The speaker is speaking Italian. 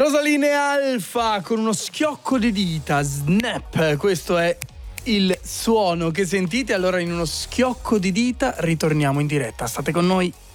Rosaline Alfa con uno schiocco di dita, snap, questo è il suono che sentite. Allora in uno schiocco di dita ritorniamo in diretta, state con noi.